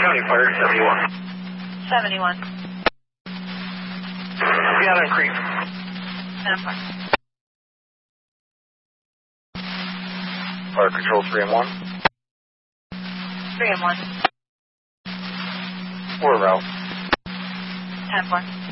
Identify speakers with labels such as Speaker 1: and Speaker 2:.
Speaker 1: County Fire 71.
Speaker 2: 71.
Speaker 1: Be out on Creek.
Speaker 2: 10-4.
Speaker 1: Fire Control 3 and 1.
Speaker 2: 3 and 1.
Speaker 1: We're out.
Speaker 2: 10-4.